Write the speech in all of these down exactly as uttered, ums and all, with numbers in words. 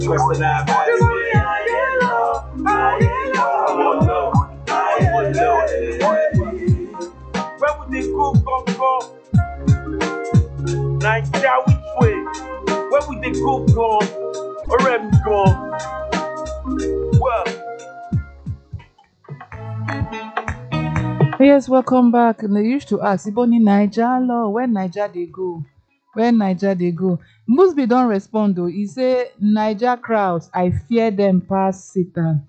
When I buy it, I get low, I get low, I want low. Where would the group come from? Nigeria, which way? Where would the group go? Where would it go? Well. Yes, welcome back. And they used to ask, Iboni Niger law, where Niger they go? Where Niger they go? Musby don't respond though. He say, Niger crowds, I fear them past Satan.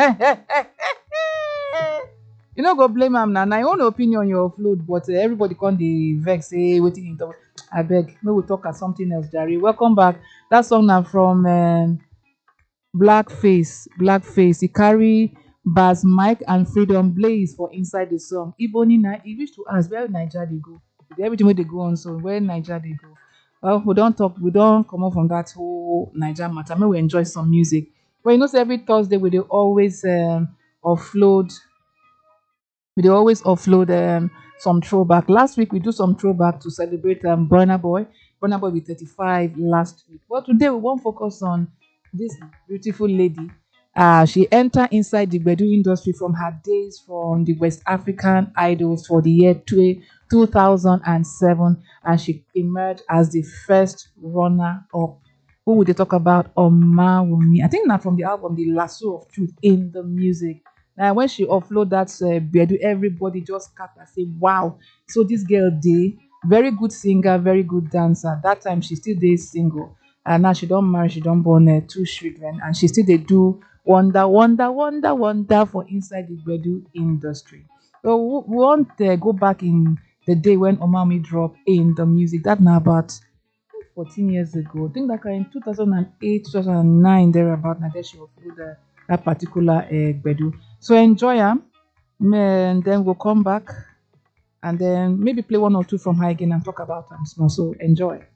You know, go blame him now. Now, your own opinion, your offload, but uh, everybody can't the vex, say, waiting in the. I beg, maybe we'll talk at something else, Jerry. Welcome back. That song now from um, Blackface. Blackface. He carry Baz Mike and Freedom Blaze for inside the song. Iboni na he wish to ask where Niger they go. Everything where they go on, so where Niger they go. Well, we don't talk, we don't come up from that whole Niger matter. Maybe we enjoy some music. Well, you know, say every Thursday we dey always um, offload we dey always offload um, some throwback. Last week we do some throwback to celebrate um, Burna Boy. Burna Boy with thirty-five last week. But today we won't focus on this beautiful lady. Uh, she entered inside the Gbedu industry from her days from the West African Idols for the year two thousand seven, and she emerged as the first runner-up. Who would they talk about? Omawumi. I think now from the album The Lasso of Truth in the Music. Now when she offload that uh, Gbedu, everybody just scatter say, "Wow!" So this girl did very good singer, very good dancer. That time she still did single, and now she don't marry, she don't born uh, two children, and she still they do wonder, wonder, wonder, wonder for inside the Gbedu industry. So we we want uh, go back in the day when Omami dropped in the music. That now about fourteen years ago. I think that in two thousand eight, two thousand nine, thereabout, now that she uploaded uh, that particular uh, Gbedu. So enjoy them, and then we'll come back and then maybe play one or two from her again and talk about them small. So enjoy.